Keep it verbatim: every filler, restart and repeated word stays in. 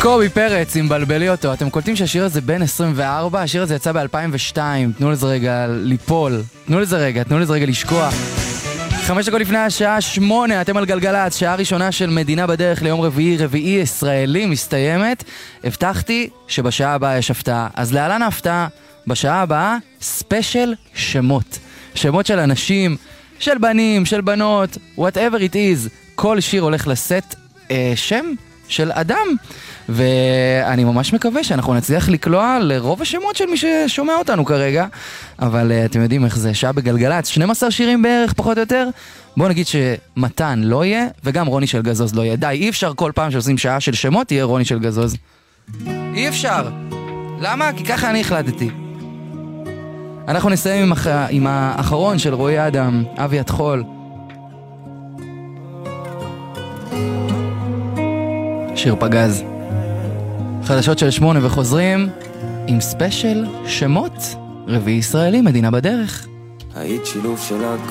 קובי פרץ עם בלבלי אותו. אתם קולטים שהשיר הזה בין עשרים וארבע, השיר הזה יצא ב-אלפיים ושתיים. תנו לזה רגע ליפול, תנו לזה רגע, תנו לזה רגע לשקוע. חמש דקות לפני השעה שמונה, אתם על גלגלת, שעה ראשונה של מדינה בדרך ליום רביעי, רביעי ישראלי מסתיימת. הבטחתי שבשעה הבאה יש הפתעה, אז להלן ההפתעה, בשעה הבאה ספיישל שמות. שמות של אנשים, של בנים, של בנות, whatever it is. כל שיר הולך לשאת אה, שם של אדם, ואני ממש מקווה שאנחנו נצליח לקלוע לרוב השמות של מי ששומע אותנו כרגע, אבל uh, אתם יודעים איך זה, שעה בגלגלץ, שנים עשר שירים בערך, פחות או יותר. בואו נגיד שמתן לא יהיה, וגם רוני של גזוז לא יהיה. די, אי אפשר כל פעם שעושים שעה של שמות, תהיה רוני של גזוז. אי אפשר. למה? כי ככה אני החלטתי. אנחנו נסיים עם, הח... עם האחרון של רועי אדם, אבי התחול. שיר פגז. חדשות של שמונה וחוזרים עם ספיישל שמות רביעי ישראלי, מדינה בדרך. היית שילוב של